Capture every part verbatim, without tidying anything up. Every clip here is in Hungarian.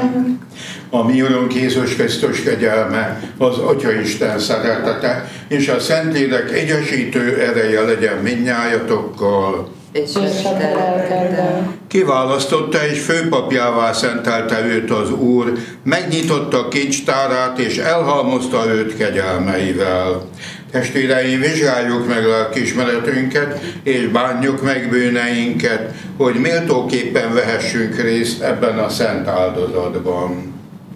Amen. A mi Urunk Jézus Krisztus kegyelme, az Atyaisten szeretete és a Szentlélek egyesítő ereje legyen mindnyájatokkal. És a te lelkeddel. Kiválasztotta és főpapjává szentelte őt az Úr, megnyitotta kincstárát és elhalmozta őt kegyelmeivel. Testvéreim, vizsgáljuk meg lelkiismeretünket, és bánjuk meg bűneinket, hogy méltóképpen vehessünk részt ebben a szent áldozatban.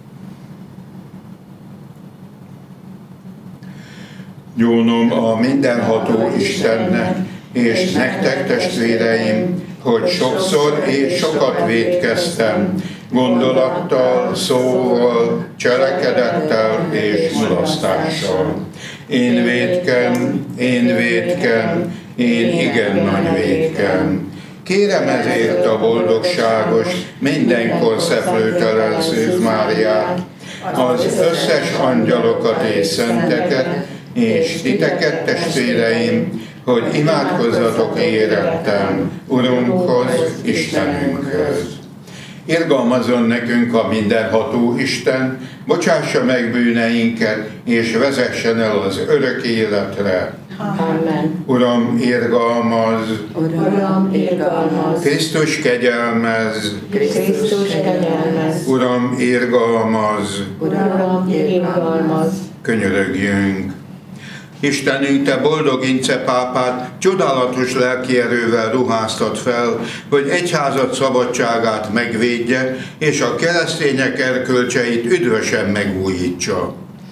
Gyónom a mindenható Istennek, és nektek, testvéreim, hogy sokszor és sokat vétkeztem, gondolattal, szóval, cselekedettel és mulasztással. Én vétkem, én vétkem, én igen nagy vétkem. Kérem ezért a boldogságos, mindenkor szeplőtelen Szűz Máriát, az összes angyalokat és szenteket, és titeket, testvéreim, hogy imádkozzatok érettem Urunkhoz, Istenünkhöz. Irgalmazzon nekünk a mindenható Isten, bocsássa meg bűneinket, és vezessen el az örök életre. Amen. Uram, irgalmazz! Uram, irgalmazz! Krisztus kegyelmezz! Krisztus kegyelmezz! Uram, irgalmazz! Uram, irgalmazz! Könyörögjünk! Istenünk, te boldog Ince pápát csodálatos lelki erővel ruháztat fel, hogy egyházad szabadságát megvédje, és a keresztények erkölcseit üdvösen megújítsa.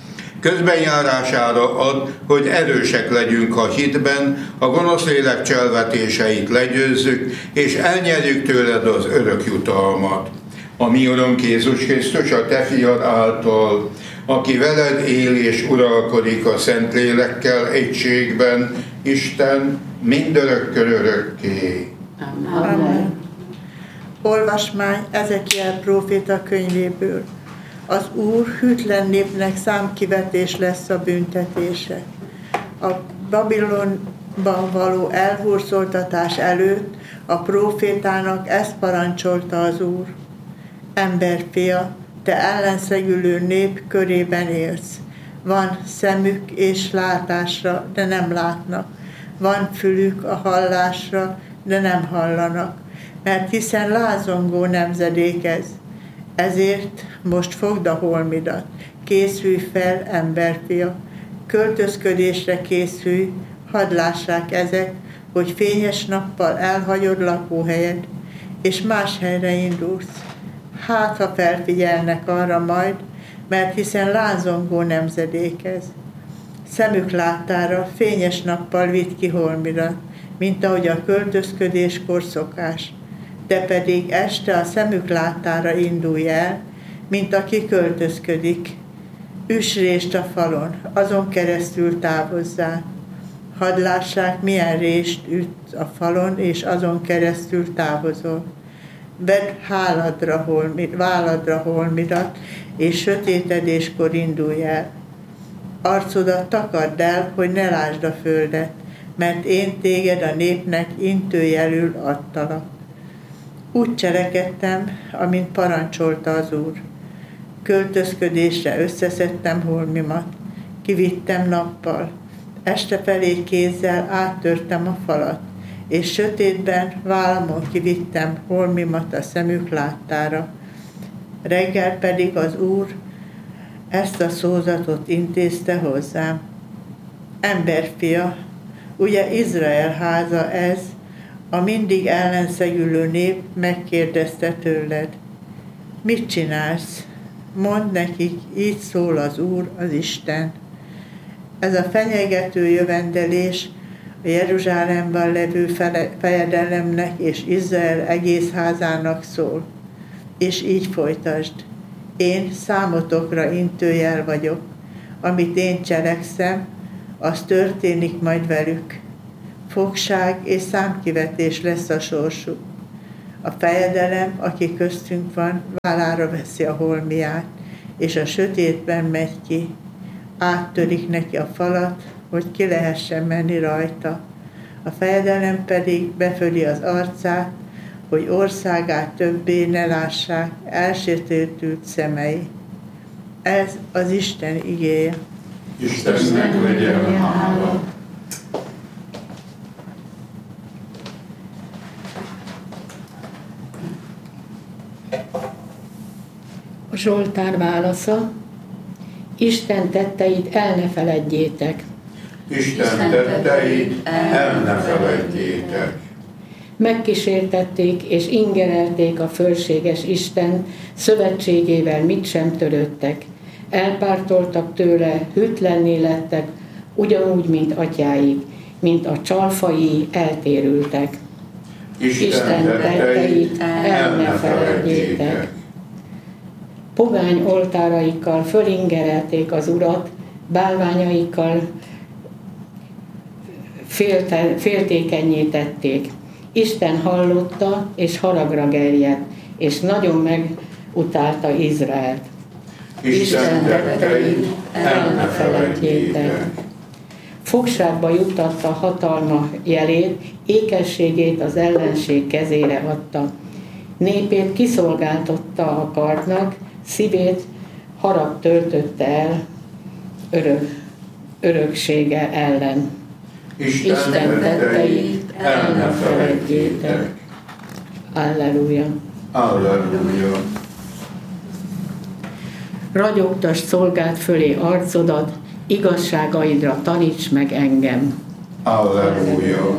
Közbenjárására ad, hogy erősek legyünk a hitben, a gonosz lélek cselvetéseit legyőzzük, és elnyerjük tőled az örök jutalmat. A mi Urunk Jézus Krisztus, a te fiad által, aki veled él és uralkodik a Szentlélekkel egységben, Isten mindörökkön örökké. Amen. Olvasmány Ezekiel próféta könyvéből. Az Úr hűtlen népnek számkivetés lesz a büntetése. A Babilonban való elhurcoltatás előtt a prófétának ezt parancsolta az Úr. Emberfia, te ellenszegülő nép körében élsz. Van szemük és látásra, de nem látnak. Van fülük a hallásra, de nem hallanak. Mert hiszen lázongó nemzedék ez. Ezért most fogd a holmidat. Készülj fel, emberfia. Költözködésre készülj, hadd lássák ezek, hogy fényes nappal elhagyod lakóhelyed, és más helyre indulsz. Hát, ha felfigyelnek arra majd, mert hiszen lázongó nemzedék ez. Szemük láttára fényes nappal vidd ki holmidat, mint ahogy a költözködéskor szokás. De pedig este a szemük láttára indulj el, mint aki költözködik. Üss rést a falon, azon keresztül távozzál. Hadd lássák, milyen rést üt a falon, és azon keresztül távozol. Vedd háladra holmid, válladra holmidat, és sötétedéskor indulj el. Arcodat takard el, hogy ne lásd a földet, mert én téged a népnek intőjelül adtalak. Úgy cselekedtem, amint parancsolta az Úr. Költözködésre összeszedtem holmimat, kivittem nappal, este felé kézzel áttörtem a falat, és sötétben vállamon kivittem holmimat a szemük láttára. Reggel pedig az Úr ezt a szózatot intézte hozzám. Emberfia, ugye Izrael háza ez, a mindig ellenszegülő nép megkérdezte tőled. Mit csinálsz? Mondd nekik, így szól az Úr, az Isten. Ez a fenyegető jövendelés a Jeruzsálemben levő fejedelemnek és Izrael egész házának szól. És így folytasd. Én számotokra intőjel vagyok. Amit én cselekszem, az történik majd velük. Fogság és számkivetés lesz a sorsuk. A fejedelem, aki köztünk van, vállára veszi a holmiát, és a sötétben megy ki. Áttörik neki a falat, hogy ki lehessen menni rajta. A fejedelem pedig beföli az arcát, hogy országát többé ne lássák elsötétült szemei. Ez az Isten igéje. Istennek legyen hála. A Zsoltár válasza: Isten tetteit el ne feledjétek. Isten tetteit el ne feledjétek. Megkísértették és ingerelték a fölséges Isten, szövetségével mit sem törődtek. Elpártoltak tőle, hűtlenné lettek, ugyanúgy, mint atyáik, mint a csalfai eltérültek. Isten tetteit el ne feledjétek. Pogány oltáraikkal fölingerelték az Urat, bálványaikkal félte, féltékennyé tették. Isten hallotta, és haragra gerjedt, és nagyon megutálta Izraelt. Isten tetteit el ne feledjétek. Fogságba juttatta hatalma jelét, ékességét az ellenség kezére adta. Népét kiszolgáltotta a kardnak, szívét harag töltötte el örök, öröksége ellen. Isten, Isten tetteit el ne feledjétek. Alleluja. Alleluja. Ragyogtasd szolgád fölé arcodat, igazságaidra taníts meg engem. Alleluja.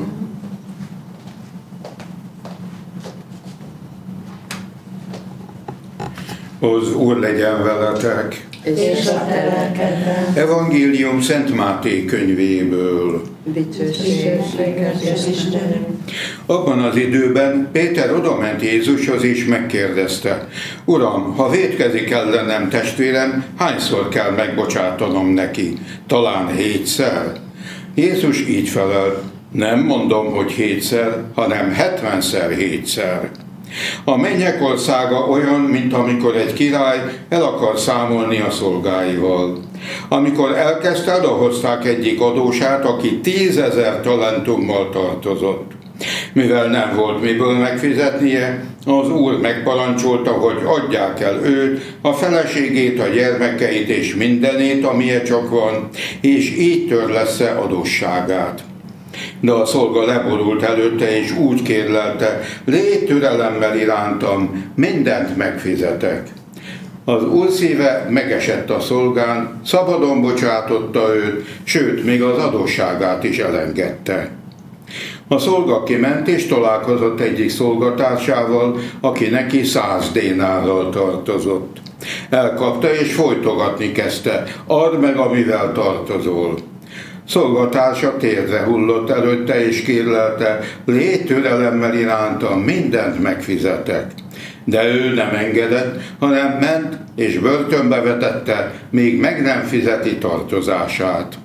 Az Úr legyen veletek. És a te lelkedben. Evangélium Szent Máté könyvéből. Dicsőséget az Istenünk. Abban az időben Péter odament Jézushoz és megkérdezte: Uram, ha vétkezik ellenem testvérem, hányszor kell megbocsátanom neki? Talán hétszer? Jézus így felelt: nem mondom, hogy hétszer, hanem hetvenszer hétszer. A mennyek országa olyan, mint amikor egy király el akar számolni a szolgáival. Amikor elkezdte, odahozták egyik adósát, aki tízezer talentummal tartozott. Mivel nem volt miből megfizetnie, az úr megparancsolta, hogy adják el őt, a feleségét, a gyermekeit és mindenét, amilyen csak van, és így törlessze adósságát. De a szolga leborult előtte, és úgy kérlelte: légy türelemmel irántam, mindent megfizetek. Az úr szíve megesett a szolgán, szabadon bocsátotta őt, sőt, még az adósságát is elengedte. A szolga kiment, és találkozott egyik szolgatársával, aki neki száz dénárral tartozott. Elkapta, és folytogatni kezdte: add meg, amivel tartozol. Szolgatársa térdre hullott előtte, és kérlelte: légy türelemmel irántam, mindent megfizetek. De ő nem engedett, hanem ment, és börtönbe vetette, míg meg nem fizeti tartozását.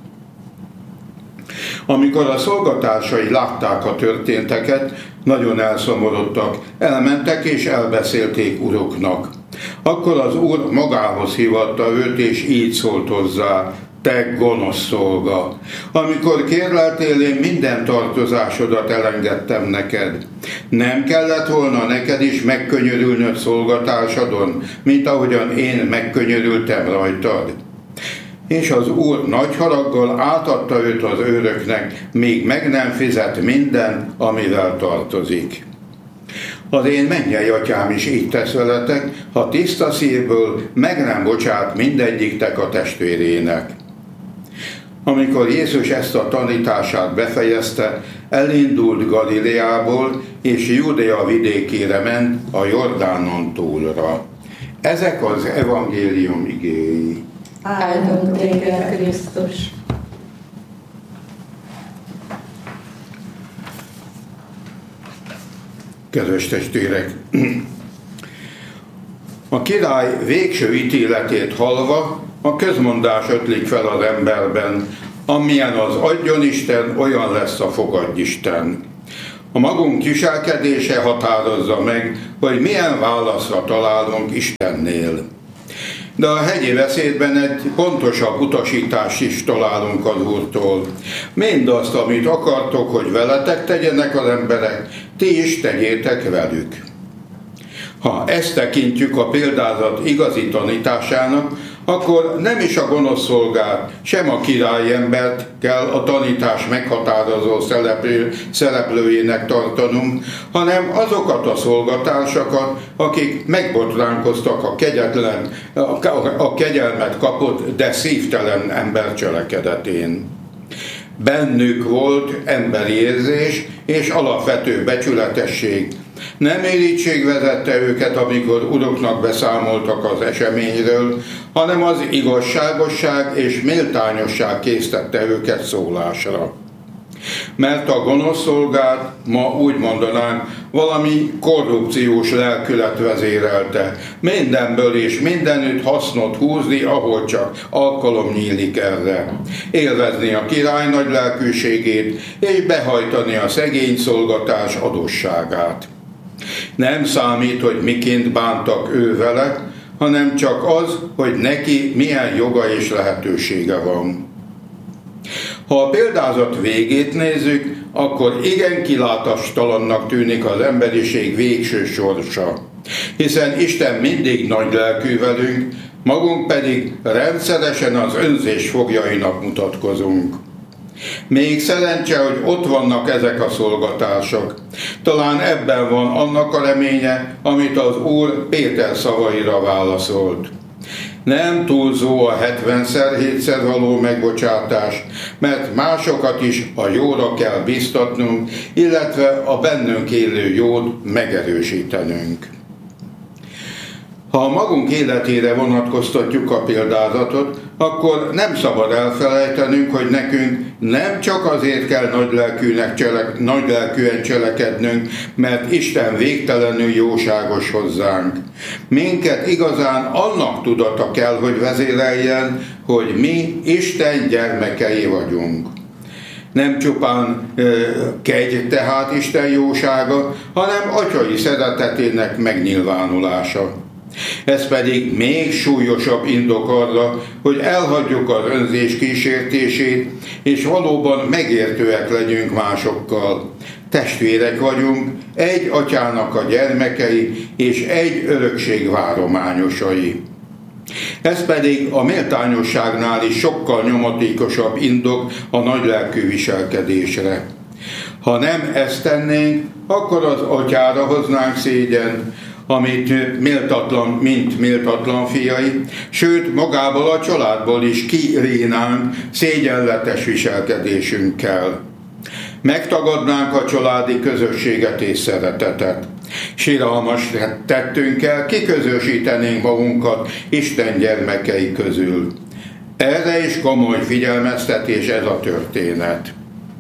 Amikor a szolgatársai látták a történteket, nagyon elszomorodtak, elmentek és elbeszélték uruknak. Akkor az úr magához hívatta őt, és így szólt hozzá: te gonosz szolga! Amikor kérleltél, én minden tartozásodat elengedtem neked. Nem kellett volna neked is megkönyörülnöd szolgatársadon, mint ahogyan én megkönyörültem rajtad? És az úr nagy haraggal átadta őt az őröknek, míg meg nem fizet mindent, amivel tartozik. Az én mennyei atyám is így tesz veletek, ha tiszta szívből meg nem bocsát mindegyiktek a testvérének. Amikor Jézus ezt a tanítását befejezte, elindult Galileából, és Judea vidékére ment, a Jordánon túlra. Ezek az evangélium igéi. Áldunk téged, Krisztus! Kedves testvérek! A király végső ítéletét hallva, a közmondás ötlik fel az emberben: amilyen az adjon Isten, olyan lesz a fogadjisten. A magunk viselkedése határozza meg, hogy milyen válaszra találunk Istennél. De a hegyi beszédben egy pontosabb utasítást is találunk az Úrtól. Mindazt, amit akartok, hogy veletek tegyenek az emberek, ti is tegyétek velük. Ha ezt tekintjük a példázat igazi tanításának, akkor nem is a gonosz szolgát, sem a királyembert kell a tanítás meghatározó szereplő, szereplőjének tartanunk, hanem azokat a szolgatársakat, akik megbotránkoztak a, kegyetlen, a, a kegyelmet kapott, de szívtelen ember cselekedetén. Bennük volt emberi érzés és alapvető becsületesség. Nem irítség vezette őket, amikor uroknak beszámoltak az eseményről, hanem az igazságosság és méltányosság késztette őket szólásra. Mert a gonosz szolgát, ma úgy mondanánk, valami korrupciós lelkület vezérelte, mindenből és mindenütt hasznot húzni, ahol csak alkalom nyílik erre. Élvezni a király nagy lelkűségét, és behajtani a szegény szolgatás adósságát. Nem számít, hogy miként bántak ő vele, hanem csak az, hogy neki milyen joga és lehetősége van. Ha a példázat végét nézzük, akkor igen kilátástalannak tűnik az emberiség végső sorsa. Hiszen Isten mindig nagylelkű velünk, magunk pedig rendszeresen az önzés foglyainak mutatkozunk. Még szerencse, hogy ott vannak ezek a szolgatársak. Talán ebben van annak a reménye, amit az Úr Péter szavaira válaszolt. Nem túlzó a hetvenszer, hétszer való megbocsátás, mert másokat is a jóra kell biztatnunk, illetve a bennünk élő jót megerősítenünk. Ha a magunk életére vonatkoztatjuk a példázatot, akkor nem szabad elfelejtenünk, hogy nekünk nem csak azért kell nagylelkűnek cselek, nagylelkűen cselekednünk, mert Isten végtelenül jóságos hozzánk. Minket igazán annak tudata kell, hogy vezéreljen, hogy mi Isten gyermekei vagyunk. Nem csupán e, kegy tehát Isten jósága, hanem atyai szeretetének megnyilvánulása. Ez pedig még súlyosabb indok arra, hogy elhagyjuk az önzés kísértését, és valóban megértőek legyünk másokkal. Testvérek vagyunk, egy atyának a gyermekei, és egy örökség várományosai. Ez pedig a méltányosságnál is sokkal nyomatékosabb indok a nagylelkű viselkedésre. Ha nem ezt tennénk, akkor az atyára hoznánk szégyent, amit méltatlan, mint méltatlan fiai, sőt magából a családból is kirénánk szégyenletes viselkedésünkkel. Megtagadnánk a családi közösséget és szeretetet. Siralmas tettünkkel kiközösítenénk magunkat Isten gyermekei közül. Erre is komoly figyelmeztetés ez a történet.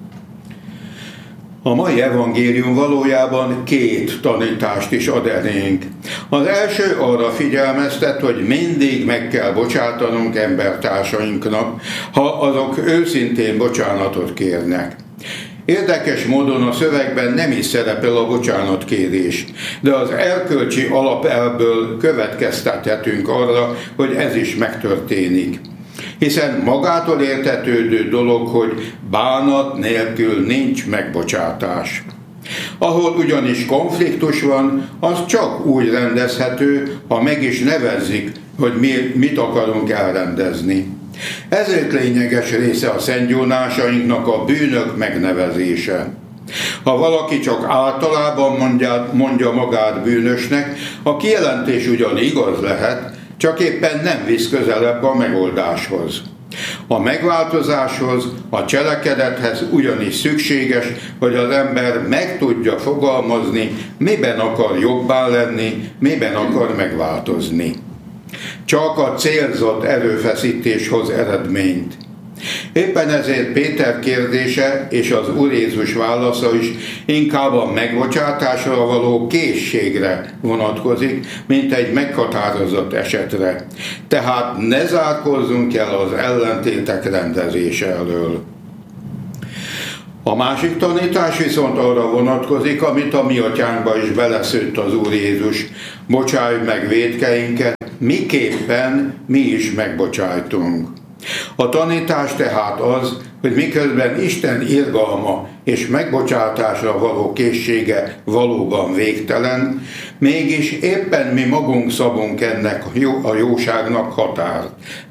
A mai evangélium valójában két tanítást is ad elénk. Az első arra figyelmeztet, hogy mindig meg kell bocsátanunk embertársainknak, ha azok őszintén bocsánatot kérnek. Érdekes módon a szövegben nem is szerepel a bocsánatkérés, de az erkölcsi alapelvből következtethetünk arra, hogy ez is megtörténik. Hiszen magától értetődő dolog, hogy bánat nélkül nincs megbocsátás. Ahol ugyanis konfliktus van, az csak úgy rendezhető, ha meg is nevezzük, hogy mi, mit akarunk elrendezni. Ezért lényeges része a szentgyónásainknak a bűnök megnevezése. Ha valaki csak általában mondja, mondja magát bűnösnek, a kijelentés ugyan igaz lehet, csak éppen nem visz közelebb a megoldáshoz. A megváltozáshoz, a cselekedethez ugyanis szükséges, hogy az ember meg tudja fogalmazni, miben akar jobbá lenni, miben akar megváltozni. Csak a célzott erőfeszítés hoz eredményt. Éppen ezért Péter kérdése és az Úr Jézus válasza is inkább a megbocsátásra való készségre vonatkozik, mint egy meghatározott esetre. Tehát ne zárkózzunk el az ellentétek rendezése elől. A másik tanítás viszont arra vonatkozik, amit a mi atyánkba is beleszőtt az Úr Jézus. Bocsáj meg vétkeinket, miképpen mi is megbocsájtunk. A tanítás tehát az, hogy miközben Isten irgalma és megbocsátásra való készsége valóban végtelen, mégis éppen mi magunk szabunk ennek a jóságnak határt.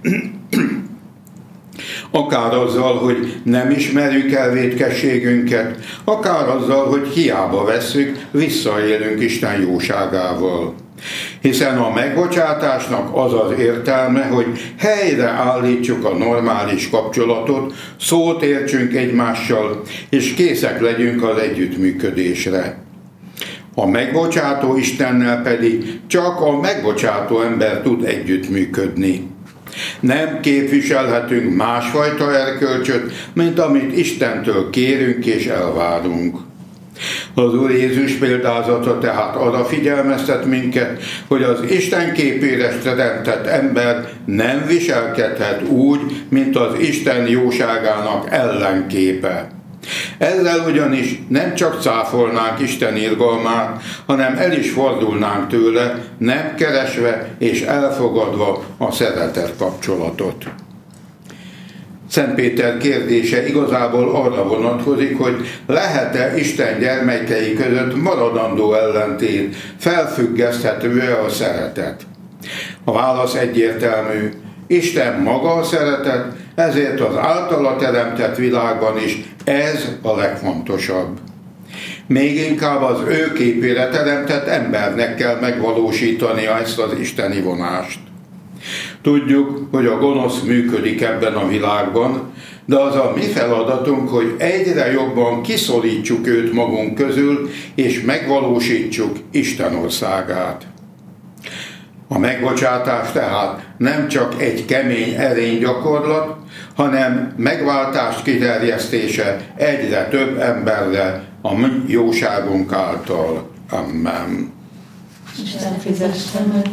Akár azzal, hogy nem ismerjük el vétkességünket, akár azzal, hogy hiába vesszük, visszaélünk Isten jóságával. Hiszen a megbocsátásnak az az értelme, hogy helyre állítsuk a normális kapcsolatot, szót értsünk egymással, és készek legyünk az együttműködésre. A megbocsátó Istennel pedig csak a megbocsátó ember tud együttműködni. Nem képviselhetünk másfajta erkölcsöt, mint amit Istentől kérünk és elvárunk. Az Úr Jézus példázata tehát arra figyelmeztet minket, hogy az Isten képére teremtett ember nem viselkedhet úgy, mint az Isten jóságának ellenképe. Ezzel ugyanis nem csak cáfolnánk Isten irgalmát, hanem el is fordulnánk tőle, nem keresve és elfogadva a szeretet kapcsolatot. Szent Péter kérdése igazából arra vonatkozik, hogy lehet-e Isten gyermekei között maradandó ellentét, felfüggeszthető-e a szeretet? A válasz egyértelmű. Isten maga a szeretet, ezért az általa teremtett világban is ez a legfontosabb. Még inkább az ő képére teremtett embernek kell megvalósítania ezt az isteni vonást. Tudjuk, hogy a gonosz működik ebben a világban, de az a mi feladatunk, hogy egyre jobban kiszorítsuk őt magunk közül, és megvalósítsuk Isten országát. A megbocsátás tehát nem csak egy kemény erénygyakorlat, hanem megváltást kiterjesztése egyre több emberre a mi jóságunk által. Amen. Isten fizesse meg.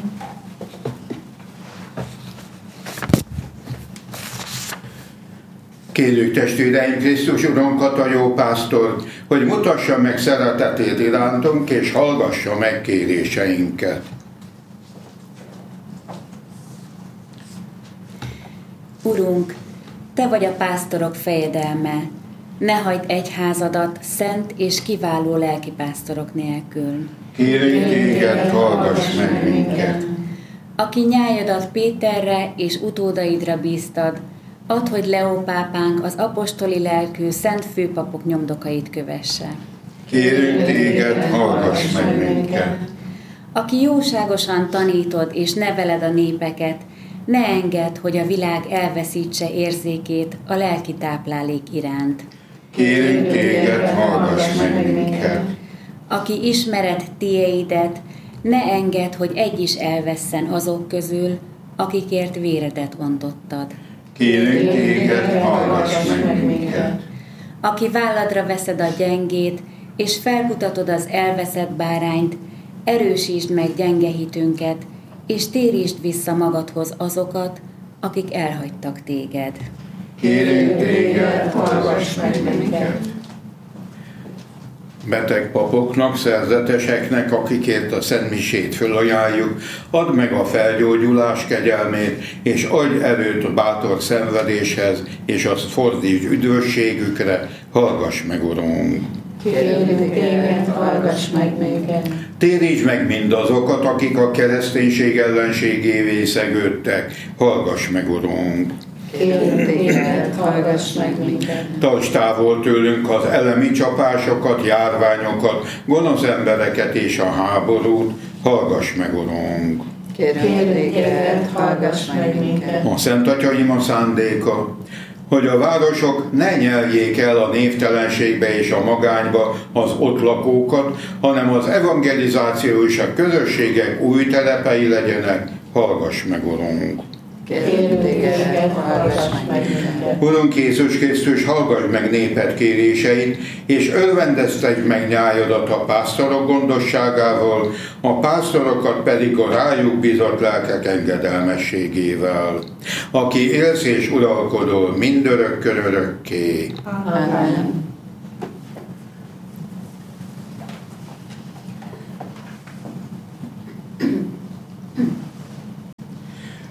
Kérjük testvéreim Krisztus Urunkat, a jó pásztort, hogy mutassa meg szeretetét irántunk, és hallgassa meg kéréseinket. Urunk, Te vagy a pásztorok fejedelme, ne hagyd egyházadat szent és kiváló lelkipásztorok nélkül. Kérünk téged, hallgass meg minket. Aki nyájadat Péterre és utódaidra bíztad, add, hogy Leó pápánk az apostoli lelkű szent főpapok nyomdokait kövesse. Kérünk téged, hallgass meg minket. Aki jóságosan tanítod és neveled a népeket, ne engedd, hogy a világ elveszítse érzékét a lelki táplálék iránt. Kérünk téged, hallgass meg minket. Aki ismered tiéidet, ne engedd, hogy egy is elvesszen azok közül, akikért véredet ontottad. Kérünk téged, hallgass meg minket. Aki válladra veszed a gyengét, és felkutatod az elveszett bárányt, erősítsd meg gyenge hitünket, és térítsd vissza magadhoz azokat, akik elhagytak téged. Kérünk téged, hallgass meg minket. Beteg papoknak, szerzeteseknek, akikért a Szent Misét fölajánljuk, add meg a felgyógyulás kegyelmét, és adj erőt a bátor szenvedéshez, és azt fordítsd üdvösségükre, hallgass meg, Urunk! Kérünk téged, hallgass meg minket. Térítsd meg mindazokat, akik a kereszténység ellenségévé szegődtek, hallgass meg, Urunk! Kérünk téged, hallgass meg minket. Tarts távol tőlünk az elemi csapásokat, járványokat, gonosz embereket és a háborút, hallgass meg, Urunk! Kérünk téged, hallgass meg minket. A Szent Atyaim a szándéka, hogy a városok ne nyeljék el a névtelenségbe és a magányba az ott lakókat, hanem az evangelizáció és a közösségek új telepei legyenek, hallgass meg, Urunk! Kérünk téged, hallgass meg minket. Urunk Jézus Krisztus, hallgass meg néped kéréseit, és örvendeztetj meg nyájadat a pásztorok gondosságával, a pásztorokat pedig a rájuk bizott lelkek engedelmességével, aki élsz és uralkodol mindörökkön örökké. Amen.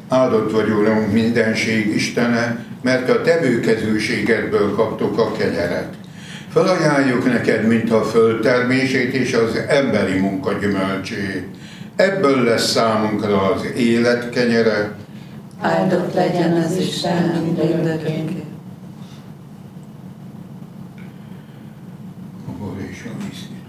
Áldott vagy, Urunk, mindenség Istene, mert a te bőkezűségedből kaptuk a kenyeret. Felajánljuk neked, mint a földtermését és az emberi munka gyümölcsét. Ebből lesz számunkra az élet kenyere. Áldott legyen az Isten mindörökké. A bor és a víz.